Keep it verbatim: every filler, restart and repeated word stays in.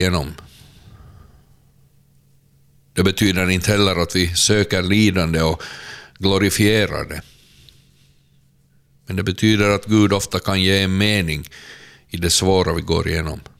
igenom. Det betyder inte heller att vi söker lidande och glorifierar det. Men det betyder att Gud ofta kan ge en mening i det svåra vi går igenom.